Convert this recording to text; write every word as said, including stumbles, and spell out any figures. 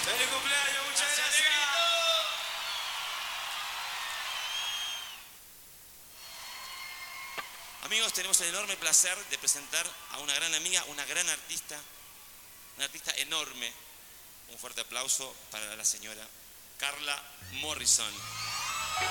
¡Feliz cumpleaños! ¡Muchas gracias! Amigos, tenemos el enorme placer de presentar a una gran amiga, una gran artista, una artista enorme. Un fuerte aplauso para la señora Carla Morrison.